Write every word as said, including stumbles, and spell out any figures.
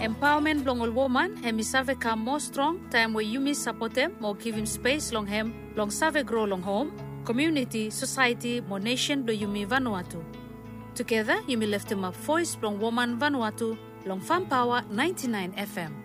Empowerment long all woman, hemi save come more strong, time where you miss support them, more give him space long him, long save grow long home, community, society, more nation do you me Vanuatu. Together, you me left him a voice long woman Vanuatu, long Farm Power ninety-nine F M.